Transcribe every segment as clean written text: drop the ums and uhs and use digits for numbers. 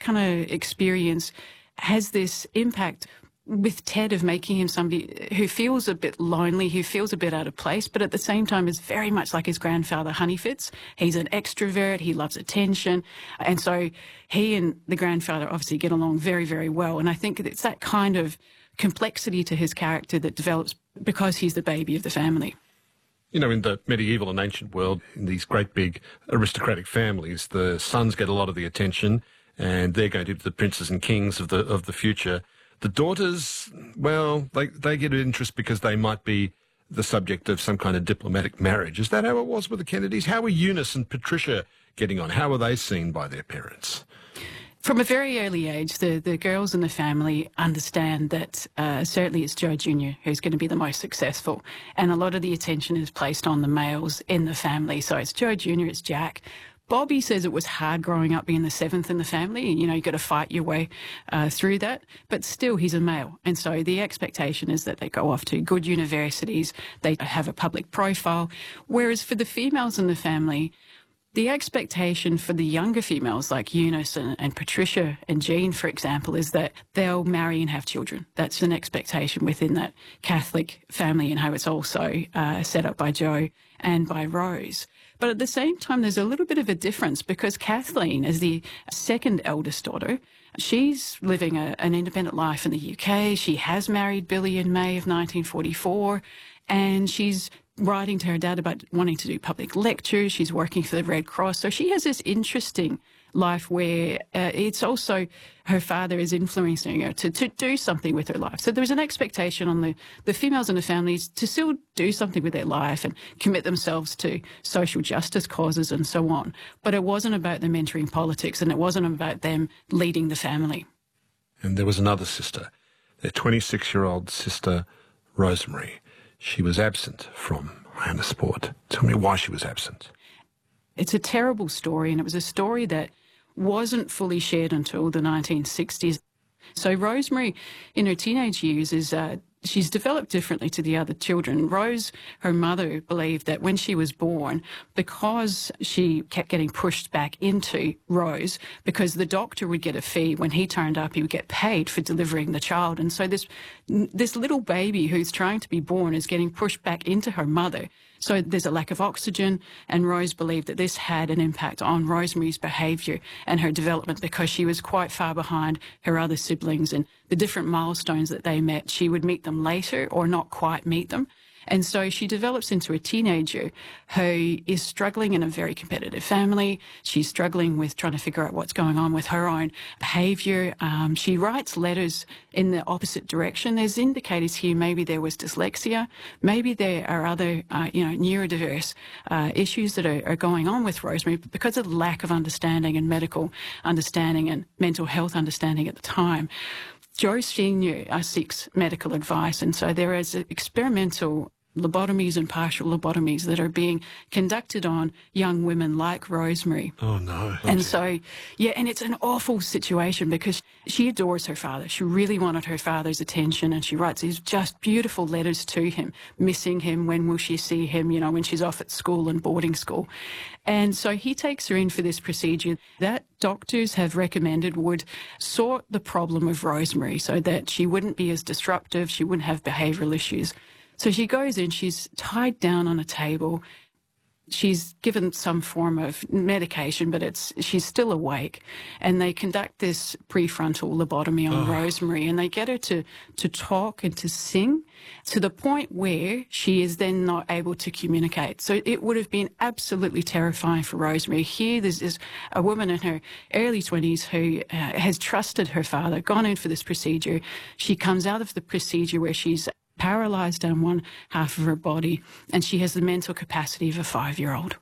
kind of experience has this impact with Ted of making him somebody who feels a bit lonely, who feels a bit out of place, but at the same time is very much like his grandfather, Honeyfitz. He's an extrovert, he loves attention, and so he and the grandfather obviously get along very, very well. And I think it's that kind of complexity to his character that develops because he's the baby of the family. You know, in the medieval and ancient world, in these great big aristocratic families, the sons get a lot of the attention, and they're going to be the princes and kings of the future. The daughters, well, they get an interest because they might be the subject of some kind of diplomatic marriage. Is that how it was with the Kennedys? How were Eunice and Patricia getting on? How were they seen by their parents? From a very early age, the girls in the family understand that certainly it's Joe Jr. who's going to be the most successful, and a lot of the attention is placed on the males in the family. So it's Joe Jr., it's Jack. Bobby says it was hard growing up being the seventh in the family. You know, you've got to fight your way through that. But still, he's a male. And so the expectation is that they go off to good universities, they have a public profile. Whereas for the females in the family, the expectation for the younger females like Eunice and Patricia and Jean, for example, is that they'll marry and have children. That's an expectation within that Catholic family, and how it's also set up by Joe and by Rose. But at the same time, there's a little bit of a difference because Kathleen, as the second eldest daughter, she's living an independent life in the UK. She has married Billy in May of 1944, and she's writing to her dad about wanting to do public lectures. She's working for the Red Cross. So she has this interesting life where it's also her father is influencing her to do something with her life. So there's an expectation on the females in the families to still do something with their life and commit themselves to social justice causes and so on. But it wasn't about them entering politics, and it wasn't about them leading the family. And there was another sister, their 26-year-old sister, Rosemary. She was absent from Hyannisport. Tell me why she was absent. It's a terrible story, and it was a story that wasn't fully shared until the 1960s. So Rosemary, in her teenage years, she's developed differently to the other children. Rose, her mother, believed that when she was born, because she kept getting pushed back into Rose, because the doctor would get a fee when he turned up, he would get paid for delivering the child. And so this little baby who's trying to be born is getting pushed back into her mother. So there's a lack of oxygen, and Rose believed that this had an impact on Rosemary's behaviour and her development because she was quite far behind her other siblings, and the different milestones that they met, she would meet them later or not quite meet them. And so she develops into a teenager who is struggling in a very competitive family. She's struggling with trying to figure out what's going on with her own behaviour. She writes letters in the opposite direction. There's indicators here maybe there was dyslexia. Maybe there are other, neurodiverse issues that are going on with Rosemary, but because of the lack of understanding and medical understanding and mental health understanding at the time, Joe Sr. seeks medical advice, and so there is experimental lobotomies and partial lobotomies that are being conducted on young women like Rosemary. Oh, no. And so, yeah, and it's an awful situation because she adores her father. She really wanted her father's attention, and she writes these just beautiful letters to him, missing him, when will she see him, you know, when she's off at school and boarding school. And so he takes her in for this procedure that doctors have recommended would sort the problem of Rosemary so that she wouldn't be as disruptive, she wouldn't have behavioural issues. So she goes in, she's tied down on a table, she's given some form of medication, but she's still awake, and they conduct this prefrontal lobotomy on Rosemary, and they get her to talk and to sing to the point where she is then not able to communicate. So it would have been absolutely terrifying for Rosemary. Here there's a woman in her early 20s who has trusted her father, gone in for this procedure. She comes out of the procedure where she's paralysed down one half of her body, and she has the mental capacity of a 5-year-old.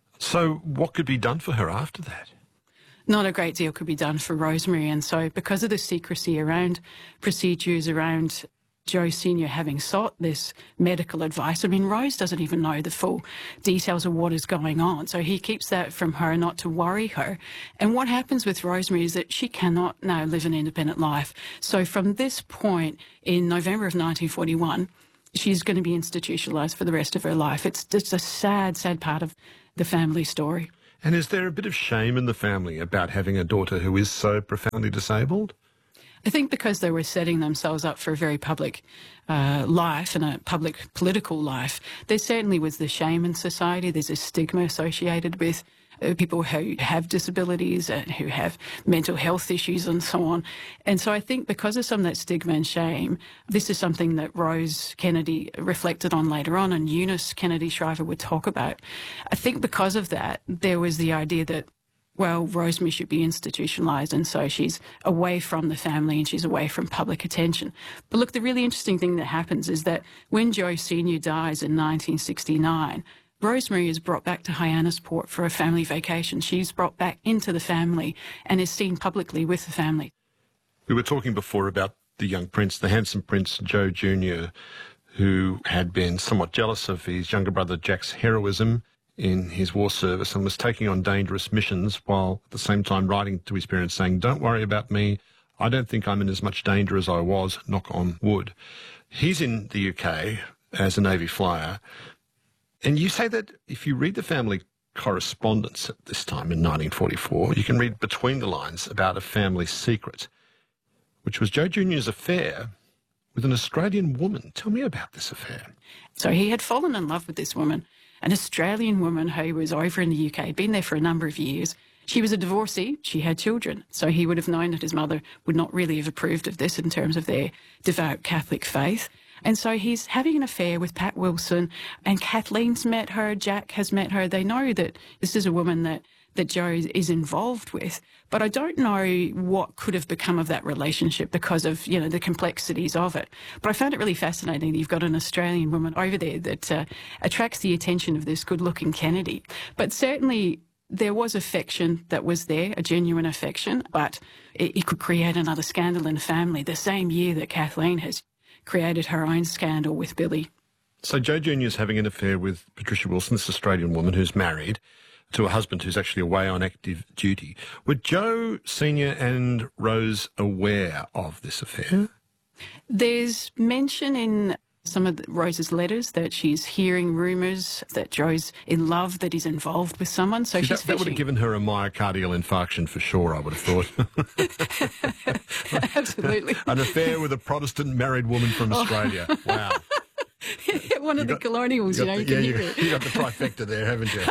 So what could be done for her after that? Not a great deal could be done for Rosemary, and so because of the secrecy around procedures, around Joe Sr. having sought this medical advice, I mean, Rose doesn't even know the full details of what is going on, so he keeps that from her not to worry her. And what happens with Rosemary is that she cannot now live an independent life. So from this point, in November of 1941, she's going to be institutionalised for the rest of her life. It's just a sad, sad part of the family story. And is there a bit of shame in the family about having a daughter who is so profoundly disabled? I think because they were setting themselves up for a very public life and a public political life, there certainly was the shame in society. There's a stigma associated with people who have disabilities and who have mental health issues and so on. And so I think because of some of that stigma and shame, this is something that Rose Kennedy reflected on later on, and Eunice Kennedy Shriver would talk about. I think because of that, there was the idea that, well, Rosemary should be institutionalised, and so she's away from the family and she's away from public attention. But look, the really interesting thing that happens is that when Joe Sr. dies in 1969, Rosemary is brought back to Hyannisport for a family vacation. She's brought back into the family and is seen publicly with the family. We were talking before about the young prince, the handsome Prince Joe Jr., who had been somewhat jealous of his younger brother Jack's heroism in his war service and was taking on dangerous missions while at the same time writing to his parents saying, "Don't worry about me. I don't think I'm in as much danger as I was, knock on wood." He's in the UK as a Navy flyer. And you say that if you read the family correspondence at this time in 1944, you can read between the lines about a family secret, which was Joe Jr.'s affair with an Australian woman. Tell me about this affair. So he had fallen in love with this woman, an Australian woman who was over in the UK, been there for a number of years. She was a divorcee. She had children. So he would have known that his mother would not really have approved of this in terms of their devout Catholic faith. And so he's having an affair with Pat Wilson, and Kathleen's met her, Jack has met her. They know that this is a woman that Joe is involved with. But I don't know what could have become of that relationship because of, the complexities of it. But I found it really fascinating that you've got an Australian woman over there that attracts the attention of this good-looking Kennedy. But certainly there was affection that was there, a genuine affection, but it could create another scandal in the family the same year that Kathleen has created her own scandal with Billy. So Joe Jr. is having an affair with Patricia Wilson, this Australian woman who's married to a husband who's actually away on active duty. Were Joe Sr. and Rose aware of this affair? There's mention in some of Rose's letters that she's hearing rumours that Joe's in love, that he's involved with someone. So she's that would have given her a myocardial infarction for sure, I would have thought. Absolutely. An affair with a Protestant married woman from Australia. Wow. One of the colonials, you got the trifecta there, haven't you?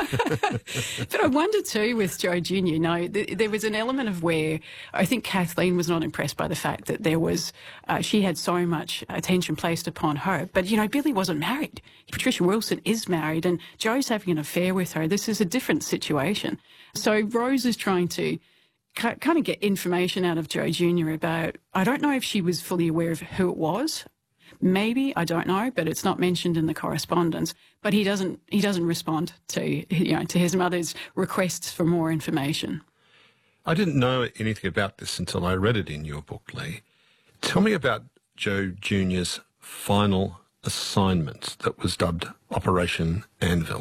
But I wonder too with Joe Jr., there was an element of where I think Kathleen was not impressed by the fact that there was, she had so much attention placed upon her. But, Billy wasn't married. Patricia Wilson is married and Joe's having an affair with her. This is a different situation. So Rose is trying to kind of get information out of Joe Jr. about, I don't know if she was fully aware of who it was. Maybe, I don't know, but it's not mentioned in the correspondence. But he doesn't respond to his mother's requests for more information. I didn't know anything about this until I read it in your book, Lee. Tell me about Joe Jr.'s final assignment that was dubbed Operation Anvil.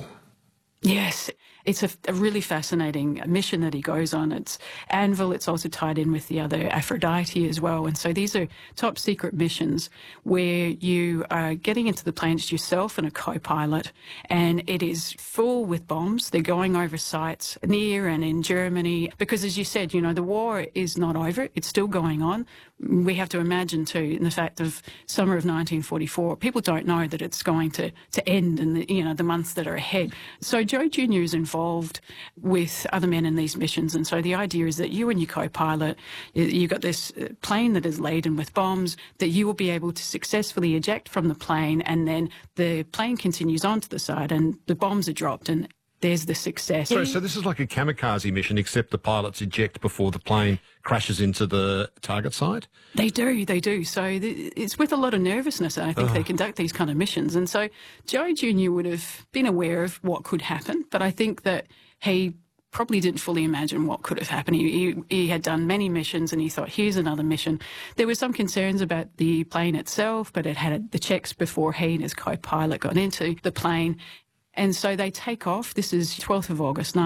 Yes. It's a really fascinating mission that he goes on. It's Anvil. It's also tied in with the other Aphrodite as well. And so these are top secret missions where you are getting into the planes yourself and a co-pilot, and it is full with bombs. They're going over sites near and in Germany because, as you said, the war is not over. It's still going on. We have to imagine, too, in the fact of summer of 1944, people don't know that it's going to end in the months that are ahead. So Joe Jr. is involved with other men in these missions. And so the idea is that you and your co-pilot, you've got this plane that is laden with bombs, that you will be able to successfully eject from the plane, and then the plane continues onto the side and the bombs are dropped and there's the success. So this is like a kamikaze mission, except the pilots eject before the plane crashes into the target site? They do. So it's with a lot of nervousness, I think, they conduct these kind of missions. And so Joe Jr. would have been aware of what could happen, but I think that he probably didn't fully imagine what could have happened. He had done many missions and he thought, here's another mission. There were some concerns about the plane itself, but it had the checks before he and his co-pilot got into the plane. And so they take off. This is 12th of August,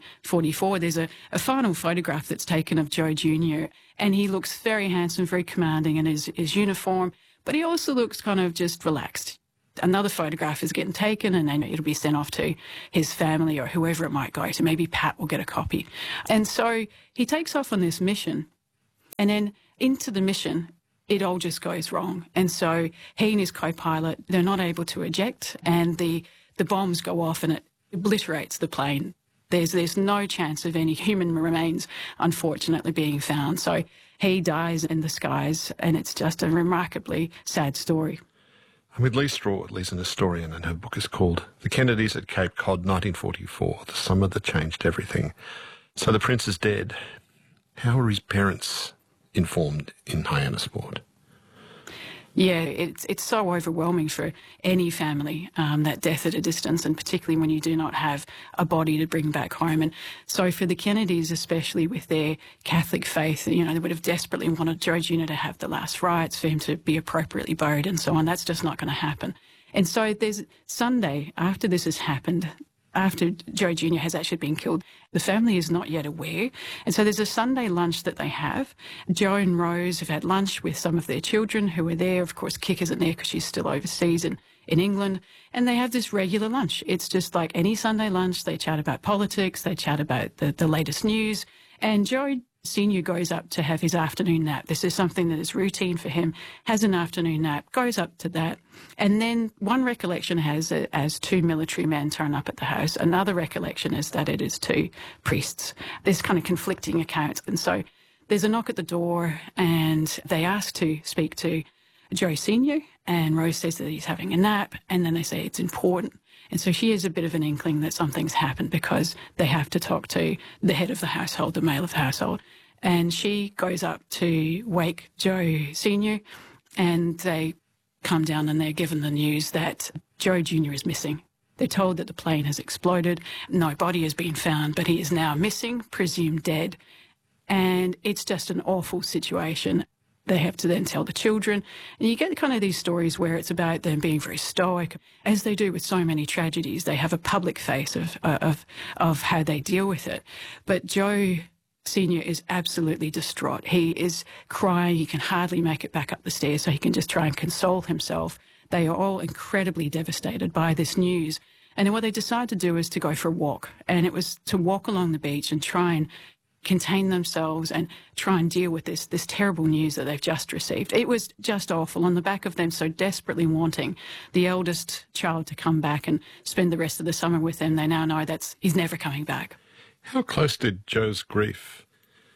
1944. There's a final photograph that's taken of Joe Jr. And he looks very handsome, very commanding in his uniform, but he also looks kind of just relaxed. another photograph is getting taken, and then it'll be sent off to his family or whoever it might go to. Maybe Pat will get a copy. And so he takes off on this mission, and then into the mission, it all just goes wrong. And so he and his co-pilot, they're not able to eject, and the bombs go off and it obliterates the plane. There's no chance of any human remains, unfortunately, being found. So he dies in the skies, and it's just a remarkably sad story. I'm with Lee Straw. Lee's an historian, and her book is called The Kennedys at Cape Cod, 1944, the summer that changed everything. So the prince is dead. How are his parents informed in Hyannisport? Yeah, it's so overwhelming for any family, that death at a distance, and particularly when you do not have a body to bring back home. And so for the Kennedys, especially with their Catholic faith, they would have desperately wanted Joe Jr. to have the last rites, for him to be appropriately buried and so on. That's just not going to happen. And so there's Sunday, after this has happened, after Joe Jr. has actually been killed, the family is not yet aware. And so there's a Sunday lunch that they have. Joe and Rose have had lunch with some of their children who are there. Of course, Kik isn't there because she's still overseas in England. And they have this regular lunch. It's just like any Sunday lunch. They chat about politics. They chat about the latest news. And Joe Senior goes up to have his afternoon nap. This is something that is routine for him, has an afternoon nap, goes up to that. And then one recollection has it as two military men turn up at the house. Another recollection is that it is two priests. There's kind of conflicting accounts. And so there's a knock at the door, and they ask to speak to Joe Senior, and Rose says that he's having a nap, and then they say it's important. And so she has a bit of an inkling that something's happened, because they have to talk to the head of the household, the male of the household. And she goes up to wake Joe Senior, and they come down and they're given the news that Joe Jr. is missing. They're told that the plane has exploded. No body has been found, but he is now missing, presumed dead. And it's just an awful situation. They have to then tell the children. And you get kind of these stories where it's about them being very stoic. As they do with so many tragedies, they have a public face of how they deal with it. But Joe Senior is absolutely distraught. He is crying. He can hardly make it back up the stairs, so he can just try and console himself. They are all incredibly devastated by this news. And then what they decide to do is to go for a walk. And it was to walk along the beach and try and contain themselves and try and deal with this terrible news that they've just received. It was just awful. On the back of them so desperately wanting the eldest child to come back and spend the rest of the summer with them, they now know he's never coming back. How close did Joe's grief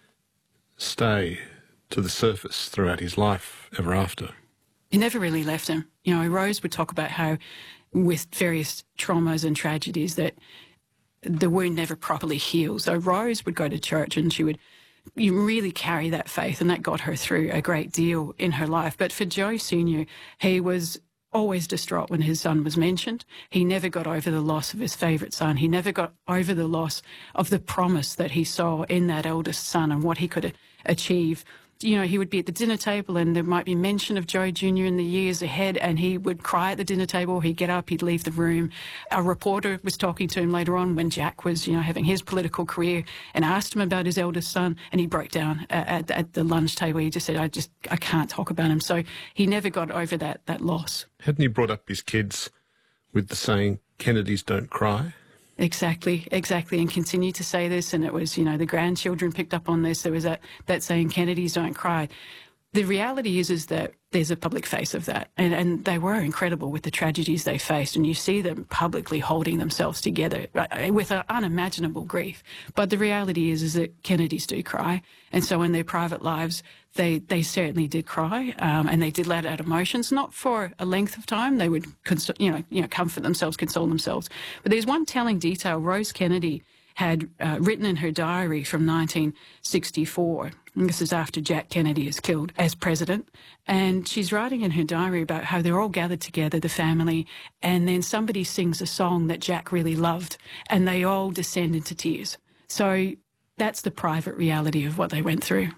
stay to the surface throughout his life ever after? It never really left him. Rose would talk about how with various traumas and tragedies that the wound never properly healed. So Rose would go to church, and she would really carry that faith, and that got her through a great deal in her life. But for Joe Senior, he was always distraught when his son was mentioned. He never got over the loss of his favourite son. He never got over the loss of the promise that he saw in that eldest son and what he could achieve. He would be at the dinner table, and there might be mention of Joe Jr. in the years ahead, and he would cry at the dinner table. He'd get up, he'd leave the room. A reporter was talking to him later on when Jack was, having his political career, and asked him about his eldest son, and he broke down at the lunch table. He just said, I can't talk about him. So he never got over that loss. Hadn't he brought up his kids with the saying, Kennedys don't cry? Exactly, and continue to say this. And it was, the grandchildren picked up on this. There was that saying, Kennedys don't cry. The reality is that there's a public face of that. And they were incredible with the tragedies they faced. And you see them publicly holding themselves together with an unimaginable grief. But the reality is that Kennedys do cry. And so in their private lives, they certainly did cry. And they did let out emotions, not for a length of time. They would, comfort themselves, console themselves. But there's one telling detail. Rose Kennedy had written in her diary from 1964, and this is after Jack Kennedy is killed as president, and she's writing in her diary about how they're all gathered together, the family, and then somebody sings a song that Jack really loved, and they all descend into tears. So that's the private reality of what they went through.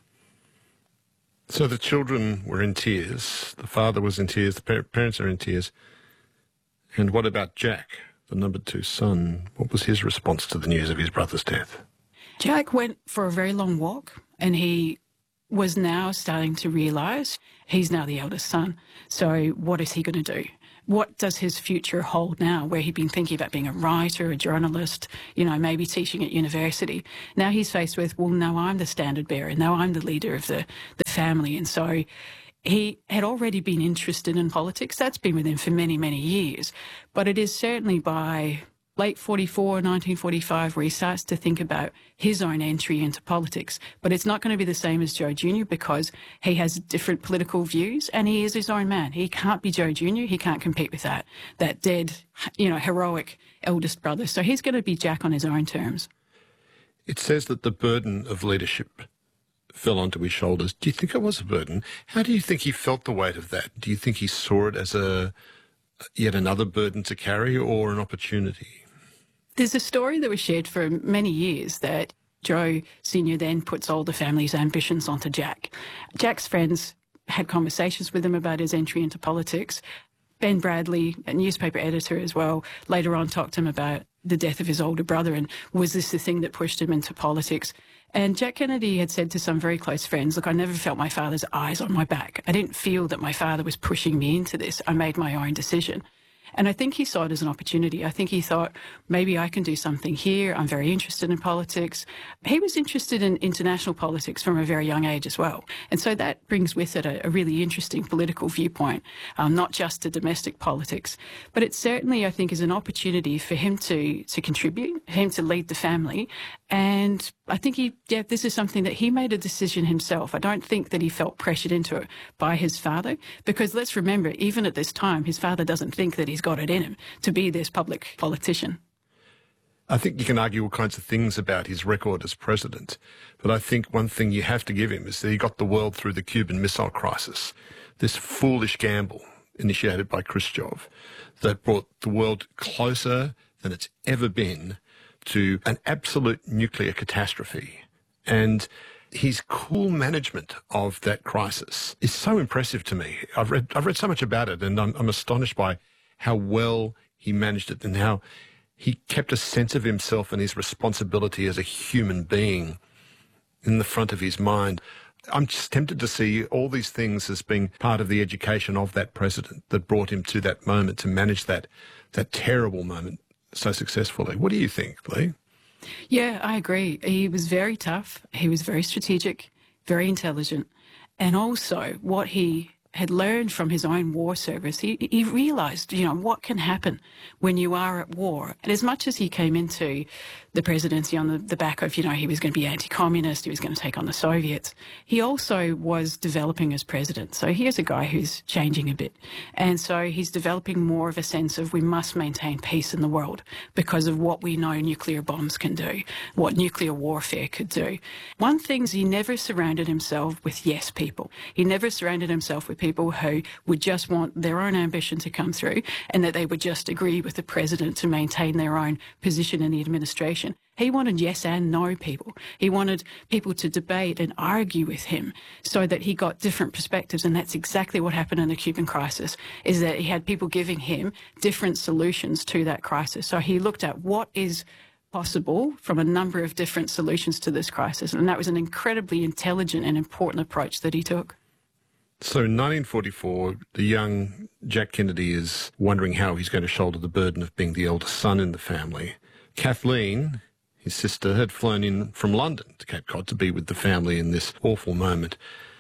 So the children were in tears, the father was in tears, the parents are in tears. And what about Jack, the number 2 son? What was his response to the news of his brother's death? Jack went for a very long walk, and he was now starting to realise he's now the eldest son. So what is he going to do? what does his future hold now, where he'd been thinking about being a writer, a journalist, maybe teaching at university. Now he's faced with, well, no, I'm the standard bearer. Now I'm the leader of the family. And so he had already been interested in politics. That's been with him for many, many years. But it is certainly by late 1945, where he starts to think about his own entry into politics. But it's not going to be the same as Joe Jr. because he has different political views and he is his own man. He can't be Joe Jr. He can't compete with that dead, heroic eldest brother. So he's going to be Jack on his own terms. It says that the burden of leadership fell onto his shoulders. Do you think it was a burden? How do you think he felt the weight of that? Do you think he saw it as yet another burden to carry or an opportunity? There's a story that was shared for many years that Joe Sr. then puts all the family's ambitions onto Jack. Jack's friends had conversations with him about his entry into politics. Ben Bradley, a newspaper editor as well, later on talked to him about the death of his older brother and was this the thing that pushed him into politics. And Jack Kennedy had said to some very close friends, look, I never felt my father's eyes on my back. I didn't feel that my father was pushing me into this. I made my own decision. And I think he saw it as an opportunity. I think he thought, maybe I can do something here. I'm very interested in politics. He was interested in international politics from a very young age as well. And so that brings with it a really interesting political viewpoint, not just to domestic politics. But it certainly, I think, is an opportunity for him to contribute, him to lead the family. And I think this is something that he made a decision himself. I don't think that he felt pressured into it by his father, because let's remember, even at this time, his father doesn't think that he's got it in him to be this public politician. I think you can argue all kinds of things about his record as president, but I think one thing you have to give him is that he got the world through the Cuban Missile Crisis, this foolish gamble initiated by Khrushchev that brought the world closer than it's ever been to an absolute nuclear catastrophe. And his cool management of that crisis is so impressive to me. I've read so much about it, and I'm astonished by how well he managed it and how he kept a sense of himself and his responsibility as a human being in the front of his mind. I'm just tempted to see all these things as being part of the education of that president that brought him to that moment, to manage that terrible moment so successfully. What do you think, Lee? Yeah, I agree. He was very tough. He was very strategic, very intelligent. And also what he had learned from his own war service, he realised, what can happen when you are at war. And as much as he came into the presidency on the back of, he was going to be anti-communist, he was going to take on the Soviets, he also was developing as president. So here's a guy who's changing a bit. And so he's developing more of a sense of we must maintain peace in the world because of what we know nuclear bombs can do, what nuclear warfare could do. One thing is he never surrounded himself with yes people. He never surrounded himself with people who would just want their own ambition to come through and that they would just agree with the president to maintain their own position in the administration. He wanted yes and no people. He wanted people to debate and argue with him so that he got different perspectives. And that's exactly what happened in the Cuban crisis, is that he had people giving him different solutions to that crisis. So he looked at what is possible from a number of different solutions to this crisis. And that was an incredibly intelligent and important approach that he took. So in 1944, the young Jack Kennedy is wondering how he's going to shoulder the burden of being the eldest son in the family. Kathleen, his sister, had flown in from London to Cape Cod to be with the family in this awful moment.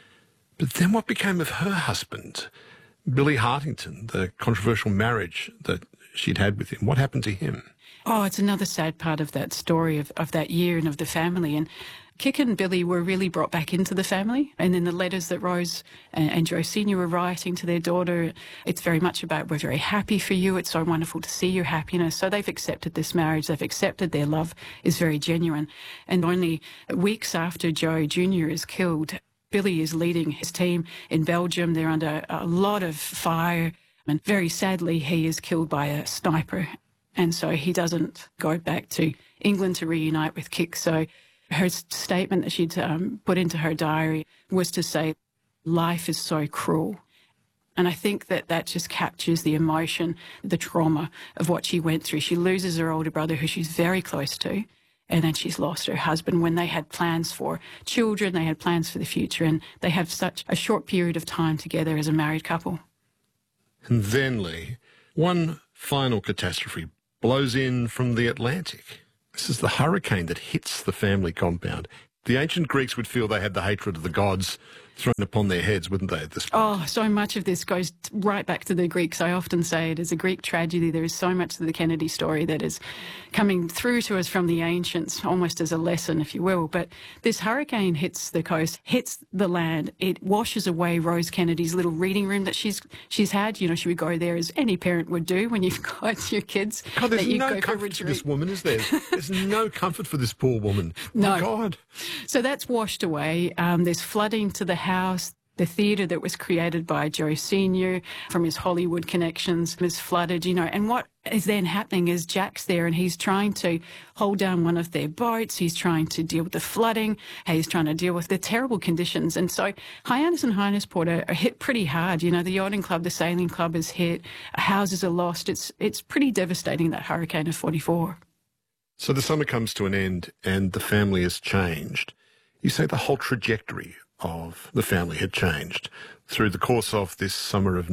But then what became of her husband, Billy Hartington, the controversial marriage that she'd had with him? What happened to him? Oh, it's another sad part of that story of that year and of the family. And Kik and Billy were really brought back into the family. And then the letters that Rose and Joe Sr. were writing to their daughter, it's very much about, we're very happy for you. It's so wonderful to see your happiness. So they've accepted this marriage. They've accepted their love is very genuine. And only weeks after Joe Jr. is killed, Billy is leading his team in Belgium. They're under a lot of fire. And very sadly, he is killed by a sniper. And so he doesn't go back to England to reunite with Kik. So her statement that she'd put into her diary was to say, life is so cruel. And I think that just captures the emotion, the trauma of what she went through. She loses her older brother, who she's very close to, and then she's lost her husband when they had plans for children, they had plans for the future, and they have such a short period of time together as a married couple. And then, Lee, One final catastrophe blows in from the Atlantic. This is the hurricane that hits the family compound. The ancient Greeks would feel they had the hatred of the gods thrown upon their heads, wouldn't they, at this point? Oh, so much of this goes right back to the Greeks. I often say it is a Greek tragedy. There is so much of the Kennedy story that is coming through to us from the ancients, almost as a lesson, if you will. But this hurricane hits the coast, hits the land. It washes away Rose Kennedy's little reading room that she's had. You know, she would go there as any parent would do when you've got your kids. God, there's that you no go comfort for this woman, is there? There's no comfort for this poor woman. No. Oh, God. So that's washed away. There's flooding to the house. The theatre that was created by Joe Sr. from his Hollywood connections is flooded, you know. And what is then happening is Jack's there and he's trying to hold down one of their boats. He's trying to deal with the flooding. He's trying to deal with the terrible conditions. And so Hyannis and Hyannisport are hit pretty hard. You know, the yachting club, the sailing club is hit. Houses are lost. It's pretty devastating, that hurricane of 44. So the summer comes to an end and the family has changed. You say the whole trajectory of the family had changed through the course of this summer of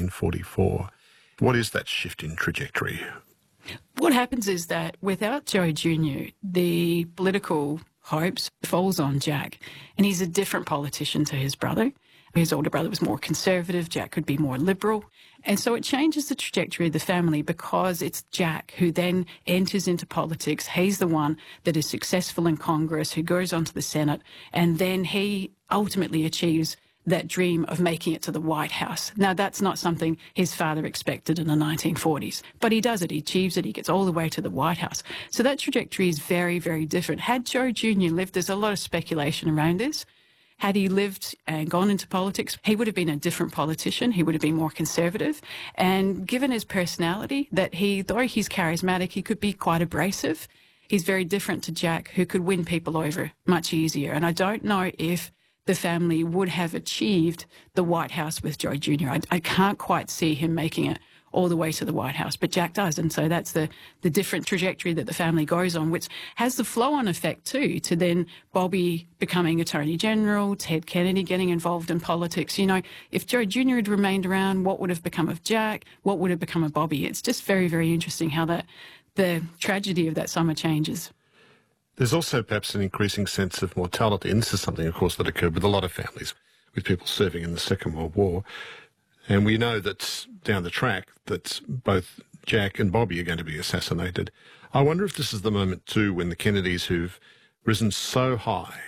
1944. What is that shift in trajectory? What happens is that without Joe Jr., the political hopes falls on Jack, and he's a different politician to his brother. His older brother was more conservative. Jack could be more liberal. And so it changes the trajectory of the family because it's Jack who then enters into politics. He's the one that is successful in Congress, who goes on to the Senate, and then he ultimately achieves that dream of making it to the White House. Now, that's not something his father expected in the 1940s, but he does it. He achieves it. He gets all the way to the White House. So that trajectory is very, very different. Had Joe Jr. lived, there's a lot of speculation around this. Had he lived and gone into politics, he would have been a different politician. He would have been more conservative. And given his personality, that though he's charismatic, he could be quite abrasive. He's very different to Jack, who could win people over much easier. And I don't know if the family would have achieved the White House with Joe Jr. I can't quite see him making it all the way to the White House, but Jack does. And so that's the different trajectory that the family goes on, which has the flow-on effect too, to then Bobby becoming Attorney General, Ted Kennedy getting involved in politics. You know, if Joe Jr. had remained around, what would have become of Jack? What would have become of Bobby? It's just very, very interesting how the tragedy of that summer changes. There's also perhaps an increasing sense of mortality, and this is something, of course, that occurred with a lot of families, with people serving in the Second World War. And we know that down the track that both Jack and Bobby are going to be assassinated. I wonder if this is the moment too when the Kennedys, who've risen so high,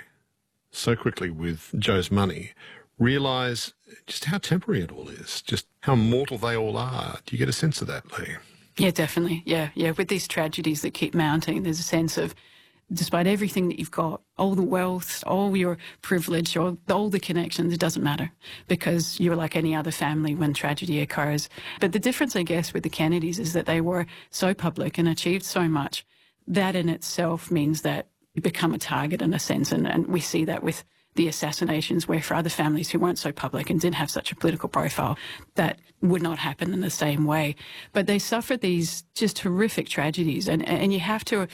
so quickly with Joe's money, realise just how temporary it all is, just how mortal they all are. Do you get a sense of that, Lee? Yeah, definitely. Yeah. With these tragedies that keep mounting, there's a sense of, despite everything that you've got, all the wealth, all your privilege, all the connections, it doesn't matter because you're like any other family when tragedy occurs. But the difference, I guess, with the Kennedys is that they were so public and achieved so much. That in itself means that you become a target in a sense. And we see that with the assassinations, where for other families who weren't so public and didn't have such a political profile, that would not happen in the same way. But they suffered these just horrific tragedies. And you have to...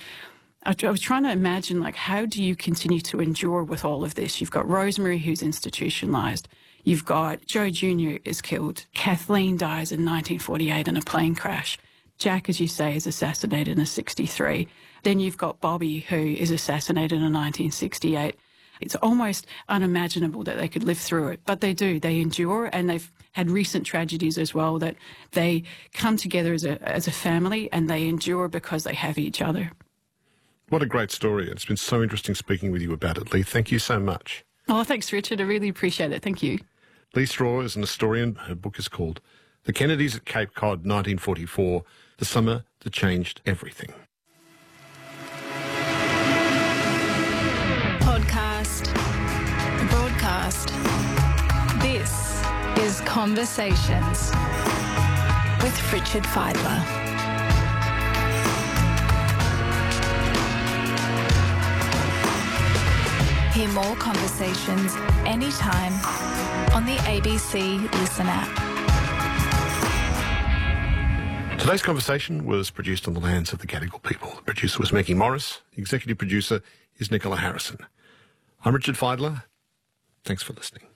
I was trying to imagine, like, how do you continue to endure with all of this? You've got Rosemary, who's institutionalized. You've got Joe Jr. is killed. Kathleen dies in 1948 in a plane crash. Jack, as you say, is assassinated in 63. Then you've got Bobby, who is assassinated in 1968. It's almost unimaginable that they could live through it, but they do. They endure, and they've had recent tragedies as well, that they come together as a family and they endure because they have each other. What a great story. It's been so interesting speaking with you about it, Lee. Thank you so much. Oh, thanks, Richard. I really appreciate it. Thank you. Lee Straw is an historian. Her book is called The Kennedys at Cape Cod, 1944, the summer that changed everything. Podcast. Broadcast. This is Conversations with Richard Fidler. Hear more conversations anytime on the ABC Listen app. Today's conversation was produced on the lands of the Gadigal people. The producer was Maggie Morris. The executive producer is Nicola Harrison. I'm Richard Fidler. Thanks for listening.